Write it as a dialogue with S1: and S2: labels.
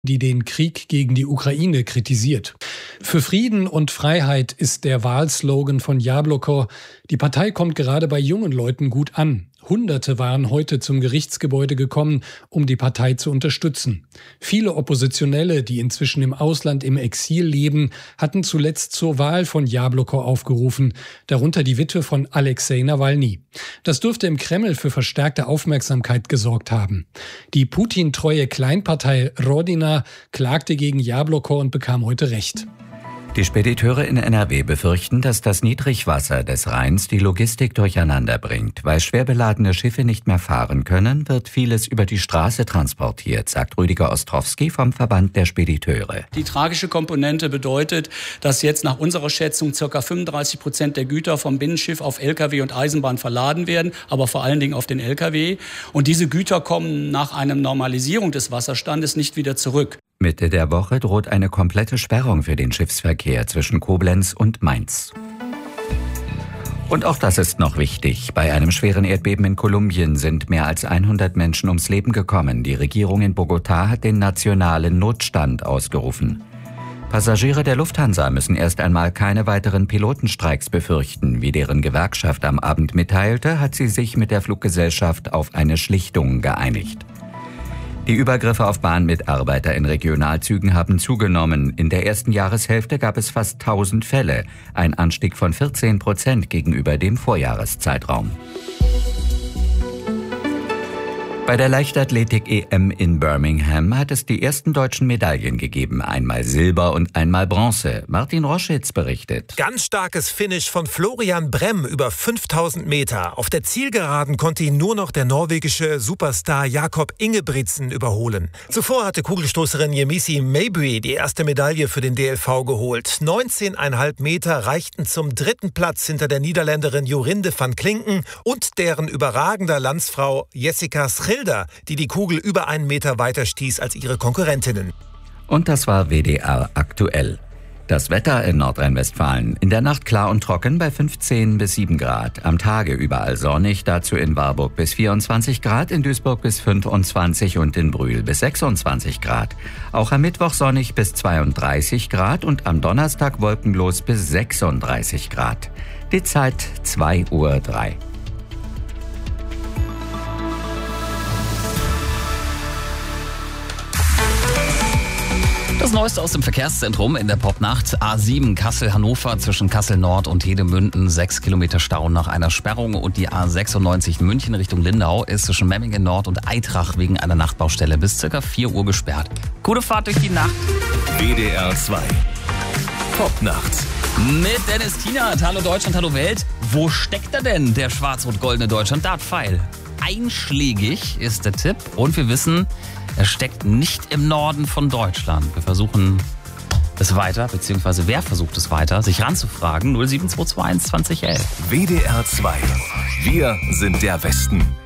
S1: die den Krieg gegen die Ukraine kritisiert. Für Frieden und Freiheit ist der Wahlslogan von Jabloko. Die Partei kommt gerade bei jungen Leuten gut an. Hunderte waren heute zum Gerichtsgebäude gekommen, um die Partei zu unterstützen. Viele Oppositionelle, die inzwischen im Ausland im Exil leben, hatten zuletzt zur Wahl von Jabloko aufgerufen, darunter die Witwe von Alexei Nawalny. Das dürfte im Kreml für verstärkte Aufmerksamkeit gesorgt haben. Die Putin-treue Kleinpartei Rodina klagte gegen Jabloko und bekam heute Recht.
S2: Die Spediteure in NRW befürchten, dass das Niedrigwasser des Rheins die Logistik durcheinander bringt. Weil schwer beladene Schiffe nicht mehr fahren können, wird vieles über die Straße transportiert, sagt Rüdiger Ostrowski vom Verband der Spediteure.
S3: Die tragische Komponente bedeutet, dass jetzt nach unserer Schätzung ca. 35% der Güter vom Binnenschiff auf Lkw und Eisenbahn verladen werden, aber vor allen Dingen auf den Lkw. Und diese Güter kommen nach einer Normalisierung des Wasserstandes nicht wieder zurück.
S2: Mitte der Woche droht eine komplette Sperrung für den Schiffsverkehr zwischen Koblenz und Mainz. Und auch das ist noch wichtig. Bei einem schweren Erdbeben in Kolumbien sind mehr als 100 Menschen ums Leben gekommen. Die Regierung in Bogotá hat den nationalen Notstand ausgerufen. Passagiere der Lufthansa müssen erst einmal keine weiteren Pilotenstreiks befürchten. Wie deren Gewerkschaft am Abend mitteilte, hat sie sich mit der Fluggesellschaft auf eine Schlichtung geeinigt. Die Übergriffe auf Bahnmitarbeiter in Regionalzügen haben zugenommen. In der ersten Jahreshälfte gab es fast 1000 Fälle, ein Anstieg von 14% gegenüber dem Vorjahreszeitraum. Bei der Leichtathletik-EM in Birmingham hat es die ersten deutschen Medaillen gegeben. Einmal Silber und einmal Bronze. Martin Roschitz berichtet.
S4: Ganz starkes Finish von Florian Brem über 5000 Meter. Auf der Zielgeraden konnte ihn nur noch der norwegische Superstar Jakob Ingebrigtsen überholen. Zuvor hatte Kugelstoßerin Yemisi Mabry die erste Medaille für den DLV geholt. 19,5 Meter reichten zum dritten Platz hinter der Niederländerin Jorinde van Klinken und deren überragender Landsfrau Jessica Schilder, die Kugel über 1 Meter weiter stieß als ihre Konkurrentinnen.
S2: Und das war WDR aktuell. Das Wetter in Nordrhein-Westfalen. In der Nacht klar und trocken bei 15 bis 7 Grad. Am Tage überall sonnig, dazu in Warburg bis 24 Grad, in Duisburg bis 25 und in Brühl bis 26 Grad. Auch am Mittwoch sonnig bis 32 Grad und am Donnerstag wolkenlos bis 36 Grad. Die Zeit 2:03 Uhr.
S5: Das Neueste aus dem Verkehrszentrum in der Popnacht. A7 Kassel-Hannover zwischen Kassel-Nord und Hedemünden. 6 Kilometer Stau nach einer Sperrung. Und die A96 München Richtung Lindau ist zwischen Memmingen Nord und Eitrach wegen einer Nachtbaustelle bis ca. 4 Uhr gesperrt. Gute Fahrt durch die Nacht.
S6: WDR 2 Popnacht.
S5: Mit Dennis Kienert. Hallo Deutschland, hallo Welt. Wo steckt er denn, der schwarz-rot-goldene Deutschland-Dartpfeil? Einschlägig ist der Tipp. Und wir wissen, er steckt nicht im Norden von Deutschland. Wir versuchen es weiter, beziehungsweise wer versucht es weiter, sich ranzufragen. 07221 2011.
S6: WDR 2. Wir sind der Westen.